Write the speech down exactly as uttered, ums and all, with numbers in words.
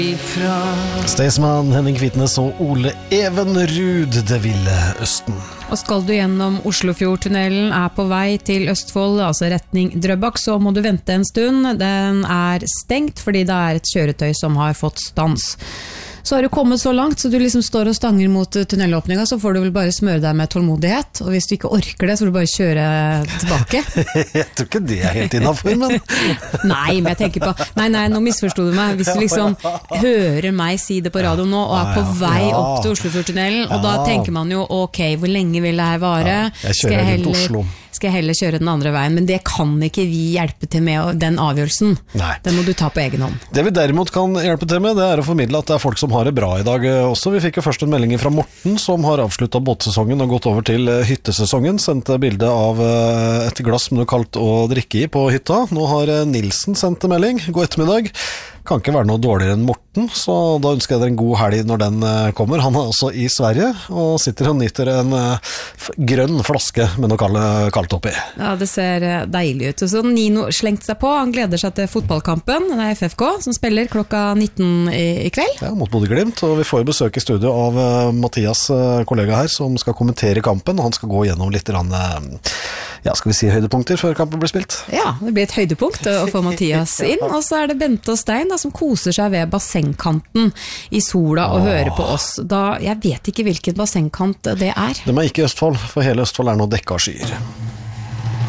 Staysman, Henning Kvitnes og Ole Evenrud, det ville Østen. Og skal du gjennom Oslofjordtunnelen, er på vei til Østfold, altså retning Drøbak, så må du vente en stund. Den er stengt fordi det er et kjøretøy som har fått stans. Så har du kommet så langt, så du liksom står og stanger mot tunnelåpninga, så får du vel bare smøre deg med tålmodighet, og hvis du ikke orker det, så får du bare kjøre tilbake. Jeg tror ikke det er helt innenfor, men... Nei, men jeg tenker på... Nei, nei, nå misforstod du meg. Hvis du liksom hører meg si det på radio nå, og er på vei opp til Oslofjordtunnelen, og da tenker man jo, ok, hvor lenge vil det her vare? Jeg kjører rundt Oslo. Skal jeg heller kjøre den andre veien, men det kan ikke vi hjelpe til med den avgjørelsen. Nei. Den må du ta på egen hånd. Det vi derimot kan hjelpe til med, det er å formidle at det er folk som har det bra i dag også. Vi fikk jo først en melding fra Morten, som har avsluttet båtsesongen og gått over til hyttesesongen. Sendte bilde av et glass med noe kaldt å drikke i på hytta. Nå har Nilsen sendt en melding. God ettermiddag. Kan ikke være noe dårligere enn Morten, så da ønsker jeg dere en god helg når den kommer. Han er også i Sverige, og sitter og nyter en grønn flaske med noe kaldt oppi. Ja, det ser deilig ut. Og så Nino slengte seg på, han gleder seg til fotballkampen. Det er F F K som spiller klokka nitten i kveld. Ja, mot Bodø-Glimt, og vi får besøk i studio av Mathias, kollega her, som skal kommentere kampen, og han skal gå gjennom litt rann, ja, skal vi si høydepunkter før kampen blir spilt? Ja, det blir et høydepunkt å få Mathias inn, og så er det Bente og Stein da, som koser seg ved bassengkanten i sola og hører på oss. Da, jeg vet ikke hvilken bassengkant det er. Det er ikke Østfold, for hele Østfold er nå dekket av skyer.